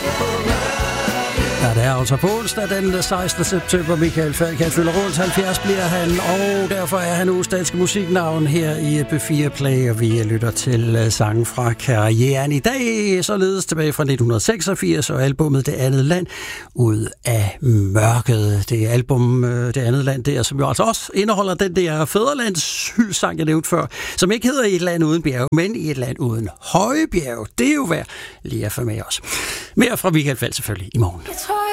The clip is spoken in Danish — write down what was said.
Ja, det er altså på onsdag den 16. september. Michael Falch, han fylder rundt 70 bliver han, og derfor er han uges danske musiknavn her i P4 Play, og vi lytter til sangen fra karrieren i dag, således tilbage fra 1986, og albumet Det Andet Land ud af mørket. Det album Det Andet Land der, som jo altså også indeholder den der fædrelandshyldesang, jeg nævnte før, som ikke hedder I et land uden bjerg, men I et land uden høje bjerg. Det er jo værd lige at få med os. Mere fra Michael Falch selvfølgelig i morgen.